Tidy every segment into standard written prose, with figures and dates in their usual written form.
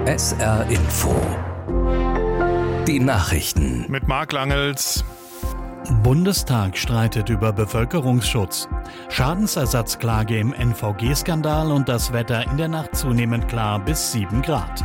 SR Info. Die Nachrichten. Mit Marc Langels. Bundestag streitet über Bevölkerungsschutz. Schadensersatzklage im NVG-Skandal und das Wetter in der Nacht zunehmend klar bis 7 Grad.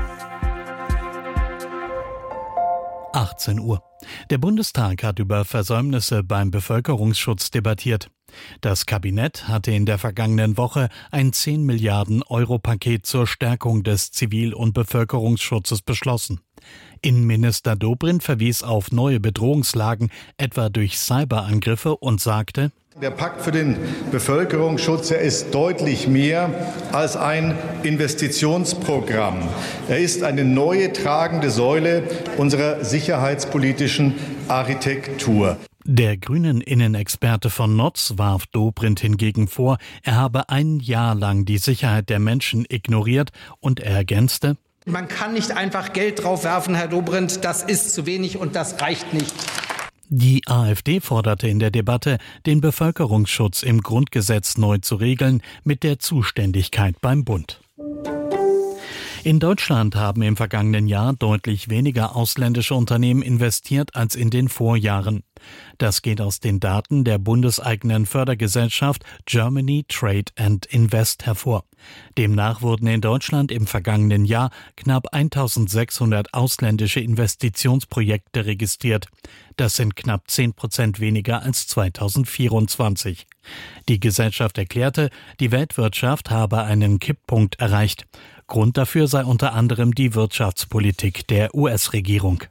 18 Uhr. Der Bundestag hat über Versäumnisse beim Bevölkerungsschutz debattiert. Das Kabinett hatte in der vergangenen Woche ein 10 Milliarden Euro Paket zur Stärkung des Zivil- und Bevölkerungsschutzes beschlossen. Innenminister Dobrindt verwies auf neue Bedrohungslagen, etwa durch Cyberangriffe, und sagte: Der Pakt für den Bevölkerungsschutz, er ist deutlich mehr als ein Investitionsprogramm. Er ist eine neue tragende Säule unserer sicherheitspolitischen Architektur. Der grünen Innenexperte von Notz warf Dobrindt hingegen vor, er habe ein Jahr lang die Sicherheit der Menschen ignoriert, und er ergänzte: Man kann nicht einfach Geld drauf werfen, Herr Dobrindt, das ist zu wenig und das reicht nicht. Die AfD forderte in der Debatte, den Bevölkerungsschutz im Grundgesetz neu zu regeln, mit der Zuständigkeit beim Bund. In Deutschland haben im vergangenen Jahr deutlich weniger ausländische Unternehmen investiert als in den Vorjahren. Das geht aus den Daten der bundeseigenen Fördergesellschaft Germany Trade and Invest hervor. Demnach wurden in Deutschland im vergangenen Jahr knapp 1600 ausländische Investitionsprojekte registriert. Das sind knapp 10% weniger als 2024. Die Gesellschaft erklärte, die Weltwirtschaft habe einen Kipppunkt erreicht. Grund dafür sei unter anderem die Wirtschaftspolitik der US-Regierung.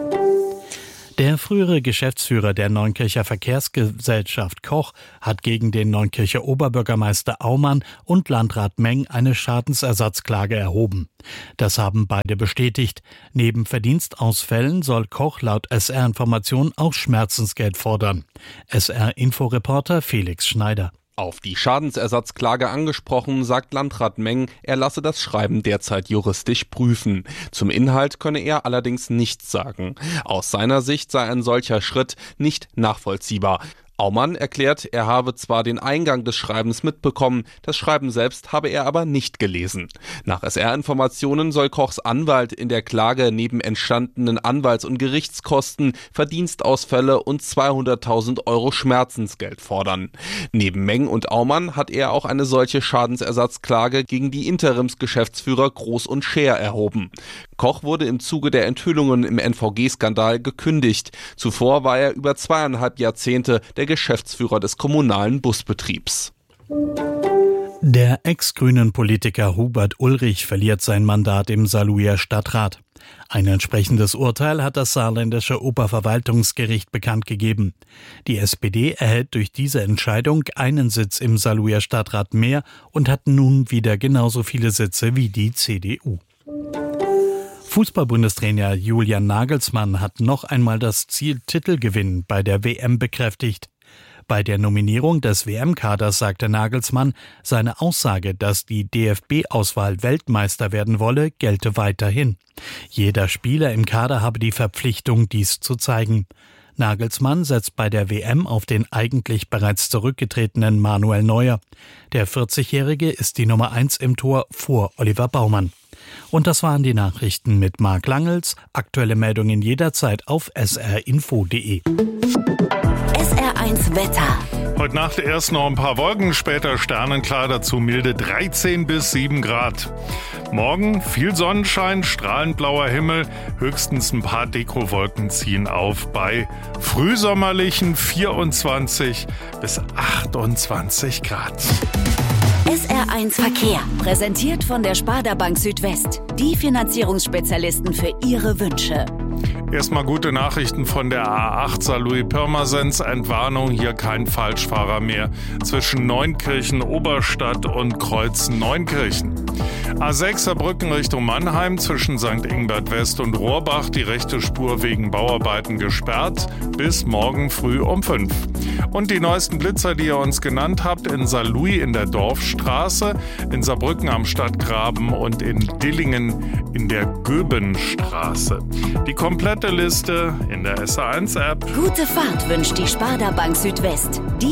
Der frühere Geschäftsführer der Neunkircher Verkehrsgesellschaft Koch hat gegen den Neunkircher Oberbürgermeister Aumann und Landrat Meng eine Schadensersatzklage erhoben. Das haben beide bestätigt. Neben Verdienstausfällen soll Koch laut SR-Information auch Schmerzensgeld fordern. SR-Info-Reporter Felix Schneider. Auf die Schadensersatzklage angesprochen, sagt Landrat Meng, er lasse das Schreiben derzeit juristisch prüfen. Zum Inhalt könne er allerdings nichts sagen. Aus seiner Sicht sei ein solcher Schritt nicht nachvollziehbar. Aumann erklärt, er habe zwar den Eingang des Schreibens mitbekommen, das Schreiben selbst habe er aber nicht gelesen. Nach SR-Informationen soll Kochs Anwalt in der Klage neben entstandenen Anwalts- und Gerichtskosten Verdienstausfälle und 200.000 Euro Schmerzensgeld fordern. Neben Meng und Aumann hat er auch eine solche Schadensersatzklage gegen die Interimsgeschäftsführer Groß und Scheer erhoben. Koch wurde im Zuge der Enthüllungen im NVG-Skandal gekündigt. Zuvor war er über 2,5 Jahrzehnte der Geschäftsführer des kommunalen Busbetriebs. Der ex-grünen Politiker Hubert Ulrich verliert sein Mandat im Saarlouier Stadtrat. Ein entsprechendes Urteil hat das saarländische Oberverwaltungsgericht bekannt gegeben. Die SPD erhält durch diese Entscheidung einen Sitz im Saarlouier Stadtrat mehr und hat nun wieder genauso viele Sitze wie die CDU. Fußball-Bundestrainer Julian Nagelsmann hat noch einmal das Ziel Titelgewinn bei der WM bekräftigt. Bei der Nominierung des WM-Kaders sagte Nagelsmann, seine Aussage, dass die DFB-Auswahl Weltmeister werden wolle, gelte weiterhin. Jeder Spieler im Kader habe die Verpflichtung, dies zu zeigen. Nagelsmann setzt bei der WM auf den eigentlich bereits zurückgetretenen Manuel Neuer. Der 40-Jährige ist die Nummer 1 im Tor vor Oliver Baumann. Und das waren die Nachrichten mit Marc Langels. Aktuelle Meldungen jederzeit auf srinfo.de. SR1 Wetter. Heute Nacht erst noch ein paar Wolken, später sternenklar, dazu milde 13 bis 7 Grad. Morgen viel Sonnenschein, strahlend blauer Himmel, höchstens ein paar Dekowolken ziehen auf bei frühsommerlichen 24 bis 28 Grad. SR1 Verkehr, präsentiert von der Sparda Bank Südwest. Die Finanzierungsspezialisten für Ihre Wünsche. Erstmal gute Nachrichten von der A8 Saarlouis-Pirmasens. Entwarnung, hier kein Falschfahrer mehr zwischen Neunkirchen Oberstadt und Kreuz Neunkirchen. A6 Saarbrücken Richtung Mannheim zwischen St. Ingbert West und Rohrbach, die rechte Spur wegen Bauarbeiten gesperrt bis morgen früh um 5. Und die neuesten Blitzer, die ihr uns genannt habt, in Saarlouis in der Dorfstraße, in Saarbrücken am Stadtgraben und in Dillingen in der Göbenstraße. Die komplette Liste in der SR1-App. Gute Fahrt wünscht die Sparda Bank Südwest. Die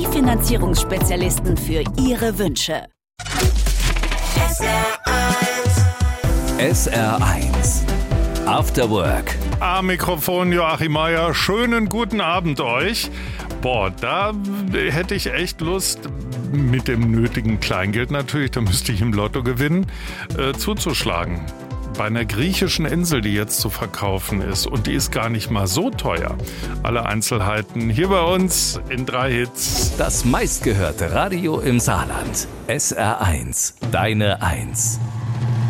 Finanzierungsspezialisten für Ihre Wünsche. SR1 SR1 After Work. Am Mikrofon Joachim Meier. Schönen guten Abend euch. Boah, da hätte ich echt Lust, mit dem nötigen Kleingeld natürlich, da müsste ich im Lotto gewinnen, zuzuschlagen. Bei einer griechischen Insel, die jetzt zu verkaufen ist. Und die ist gar nicht mal so teuer. Alle Einzelheiten hier bei uns in 3 Hits. Das meistgehörte Radio im Saarland. SR1, deine 1.